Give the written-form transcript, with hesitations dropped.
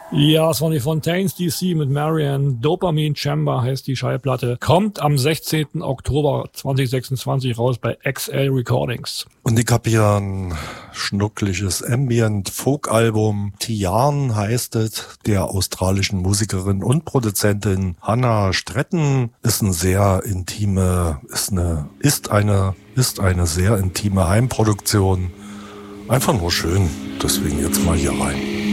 Ja, es waren die Fontaines DC mit Marianne. Dopamine Chamber heißt die Schallplatte. Kommt am 16. Oktober 2026 raus bei XL Recordings. Und ich habe hier ein schnuckliges Ambient-Folk-Album. Tian heißt es, der australischen Musikerin und Produzentin Hannah Stretten. Ist eine sehr intime Heimproduktion. Einfach nur schön. Deswegen jetzt mal hier rein.